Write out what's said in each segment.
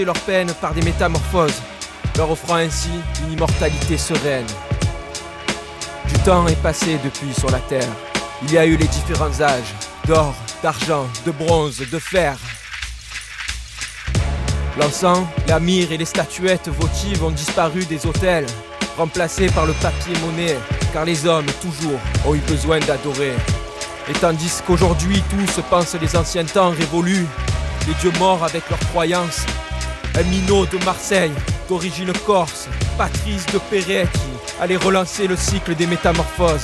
leur peine par des métamorphoses, leur offrant ainsi une immortalité sereine. Du temps est passé depuis sur la terre. Il y a eu les différents âges, d'or, d'argent, de bronze, de fer. L'encens, la myrrhe et les statuettes votives ont disparu des autels, remplacés par le papier-monnaie, car les hommes, toujours, ont eu besoin d'adorer. Et tandis qu'aujourd'hui tous pensent les anciens temps révolus, les dieux morts avec leurs croyances, un minot de Marseille, d'origine corse, Patrice de Perret qui allait relancer le cycle des métamorphoses.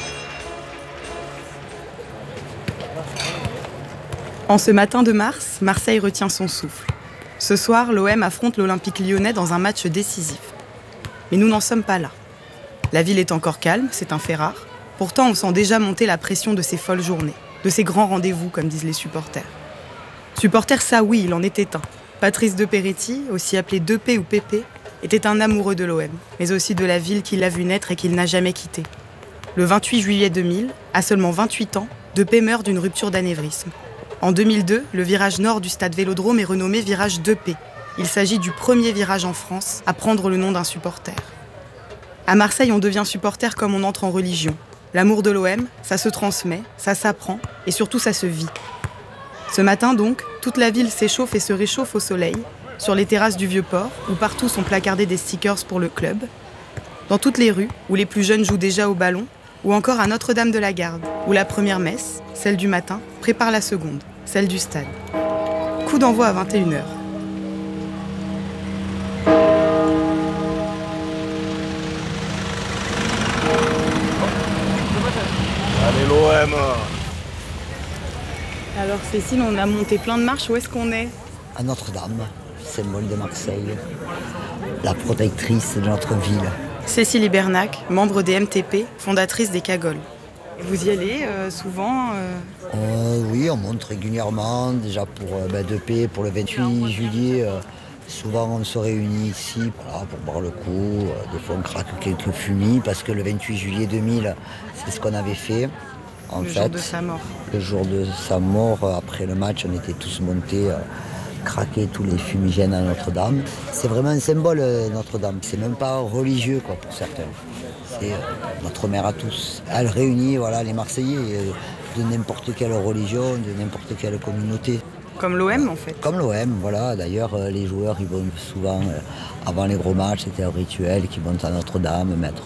En ce matin de mars, Marseille retient son souffle. Ce soir, l'OM affronte l'Olympique lyonnais dans un match décisif. Mais nous n'en sommes pas là. La ville est encore calme, c'est un fait rare. Pourtant, on sent déjà monter la pression de ces folles journées, de ces grands rendez-vous, comme disent les supporters. Supporter, ça oui, il en était un. Patrice de Peretti, aussi appelé 2P ou PP, était un amoureux de l'OM, mais aussi de la ville qu'il a vu naître et qu'il n'a jamais quittée. Le 28 juillet 2000, à seulement 28 ans, 2P meurt d'une rupture d'anévrisme. En 2002, le virage nord du stade Vélodrome est renommé virage 2P. Il s'agit du premier virage en France à prendre le nom d'un supporter. À Marseille, on devient supporter comme on entre en religion. L'amour de l'OM, ça se transmet, ça s'apprend et surtout ça se vit. Ce matin donc, toute la ville s'échauffe et se réchauffe au soleil, sur les terrasses du Vieux-Port, où partout sont placardés des stickers pour le club, dans toutes les rues, où les plus jeunes jouent déjà au ballon, ou encore à Notre-Dame-de-la-Garde, où la première messe, celle du matin, prépare la seconde, celle du stade. Coup d'envoi à 21h. Allez l'OM. Alors Cécile, on a monté plein de marches, où est-ce qu'on est ? À Notre-Dame, symbole de Marseille, la protectrice de notre ville. Cécile Hibernac, membre des MTP, fondatrice des Cagoles. Vous y allez souvent Oui, on monte régulièrement, déjà pour 2P, pour le 28 juillet. Souvent on se réunit ici pour boire le coup. Des fois on craque quelques fumis parce que le 28 juillet 2000, c'est ce qu'on avait fait. Le jour de sa mort. Le jour de sa mort, après le match, on était tous montés, craquer tous les fumigènes à Notre-Dame. C'est vraiment un symbole, Notre-Dame. C'est même pas religieux pour certains. C'est notre mère à tous. Elle réunit les Marseillais de n'importe quelle religion, de n'importe quelle communauté. Comme l'OM en fait. Comme l'OM, voilà. D'ailleurs, les joueurs, ils vont souvent, avant les gros matchs, c'était un rituel, qui montent à Notre-Dame, mettre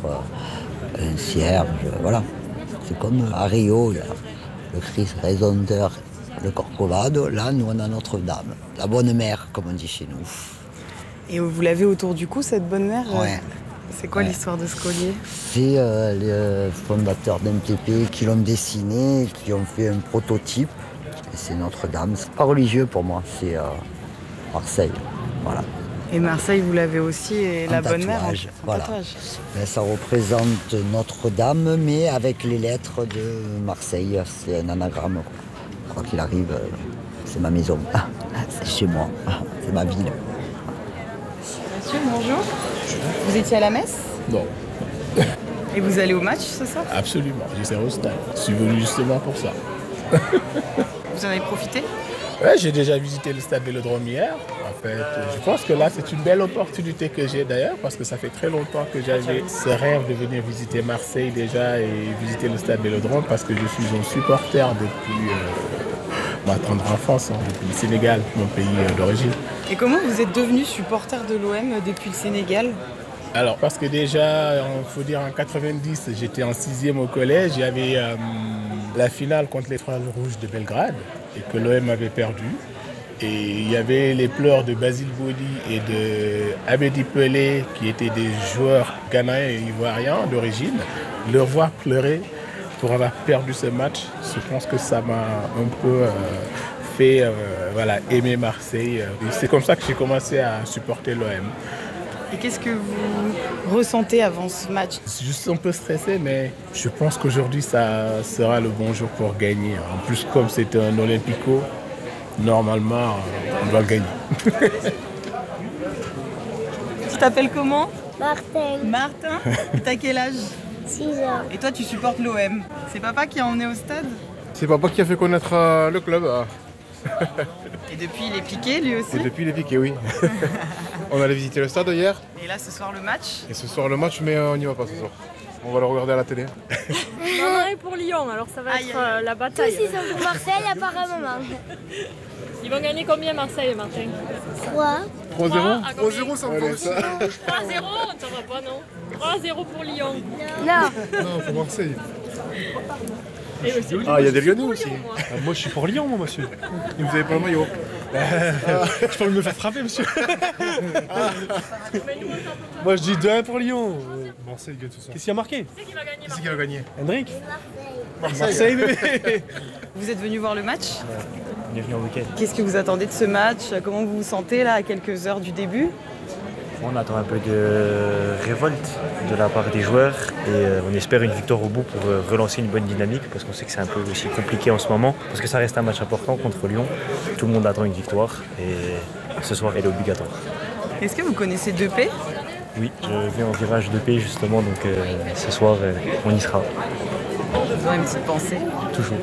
un cierge, voilà. C'est comme à Rio, il y a le Christ Rédempteur, le Corcovado. Là, nous, on a Notre-Dame. La bonne mère, comme on dit chez nous. Et vous l'avez autour du cou, cette bonne mère ? Ouais. C'est quoi l'histoire de ce collier ? C'est les fondateurs d'MTP qui l'ont dessiné, qui ont fait un prototype. Et c'est Notre-Dame. C'est pas religieux pour moi, c'est Marseille. Voilà. Et Marseille, vous l'avez aussi, et la bonne mère en tatouage. Mais ça représente Notre-Dame, mais avec les lettres de Marseille. C'est un anagramme. Quoi qu'il arrive, c'est ma maison. C'est chez moi. C'est ma ville. Monsieur, bonjour. Vous étiez à la messe ? Non. Et vous allez au match ce soir ? Absolument, je serai au stade. Je suis venu justement pour ça. Vous en avez profité ? Ouais, j'ai déjà visité le stade Vélodrome hier. En fait, je pense que là, c'est une belle opportunité que j'ai d'ailleurs, parce que ça fait très longtemps que j'avais ce rêve de venir visiter Marseille déjà et visiter le stade Vélodrome, parce que je suis un supporter depuis ma tendre enfance, depuis le Sénégal, mon pays d'origine. Et comment vous êtes devenu supporter de l'OM depuis le Sénégal ? Alors, parce que déjà, il faut dire en 90, j'étais en 6e au collège, il y avait la finale contre l'Étoile Rouge de Belgrade, et que l'OM avait perdu. Et il y avait les pleurs de Basile Boli et de Abedi Pelé, qui étaient des joueurs ghanéens et ivoiriens d'origine. Leur voir pleurer pour avoir perdu ce match, je pense que ça m'a un peu fait aimer Marseille. Et c'est comme ça que j'ai commencé à supporter l'OM. Et qu'est-ce que vous ressentez avant ce match ? Je suis juste un peu stressé, mais je pense qu'aujourd'hui, ça sera le bon jour pour gagner. En plus, comme c'est un Olympico, normalement, on doit gagner. Tu t'appelles comment ? Martin, Martin ? T'as quel âge ? 6 ans. Et toi, tu supportes l'OM. C'est papa qui a emmené au stade ? C'est papa qui a fait connaître le club. Et depuis, il est piqué, lui aussi. Et depuis, il est piqué, oui. On allait visiter le stade hier. Et là, ce soir, le match. Et ce soir, le match, mais on n'y va pas ce soir. On va le regarder à la télé. Maman est pour Lyon, alors ça va être la bataille. Tous ils sont pour Marseille, à part à maman. Ils vont gagner combien Marseille, Martin? 3. 3-0 3-0, ça me va. 3-0, ça va pas, non? 3-0 pour Lyon. Non. Non, pour Marseille. Il y a des Lyonnais aussi. Moi je suis pour Lyon, moi, monsieur. Et vous avez pas le maillot. Je peux me faire frapper, monsieur. Moi je dis 2-1 pour Lyon. Marseille gagne ce soir. Qu'est-ce qu'il a marqué? Qui va gagner? Qui va gagner? Hendrik? Marseille, bébé. Vous êtes venu voir le match. On est venu en week-end. Qu'est-ce que vous attendez de ce match? Comment vous vous sentez là à quelques heures du début? On attend un peu de révolte de la part des joueurs et on espère une victoire au bout pour relancer une bonne dynamique parce qu'on sait que c'est un peu aussi compliqué en ce moment parce que ça reste un match important contre Lyon. Tout le monde attend une victoire et ce soir elle est obligatoire. Est-ce que vous connaissez Depay? Oui, je vais en virage de paix justement donc ce soir on y sera. Vous avez une petite pensée? Toujours.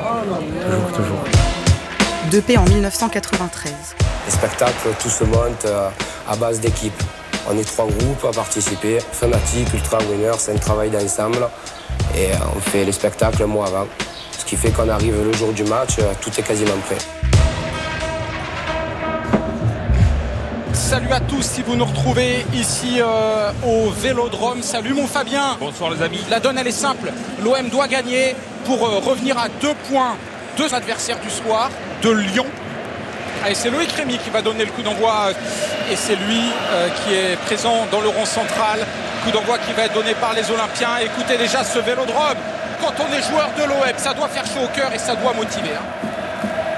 Depay en 1993. Les spectacles, tout se monte à base d'équipe. On est 3 groupes à participer. Fanatic, Ultra Winner, c'est un travail d'ensemble. Et on fait les spectacles un mois avant. Ce qui fait qu'on arrive le jour du match, tout est quasiment prêt. Salut à tous, si vous nous retrouvez ici au Vélodrome. Salut mon Fabien. Bonsoir les amis. La donne elle est simple. L'OM doit gagner pour revenir à 2 points. 2 adversaires du soir de Lyon. Et c'est Loïc Rémy qui va donner le coup d'envoi et c'est lui qui est présent dans le rond central. Coup d'envoi qui va être donné par les Olympiens. Écoutez déjà ce Vélodrome. Quand on est joueur de l'OM, ça doit faire chaud au cœur et ça doit motiver.